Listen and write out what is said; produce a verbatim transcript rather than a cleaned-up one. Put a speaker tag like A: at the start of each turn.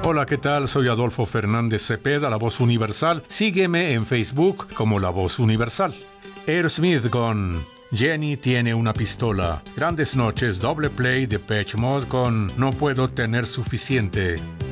A: Hola, ¿qué tal? Soy Adolfo Fernández Cepeda, La Voz Universal. Sígueme en Facebook como La Voz Universal. Aerosmith con Jenny tiene una pistola. Grandes noches, doble play de Depeche Mode con No puedo tener suficiente.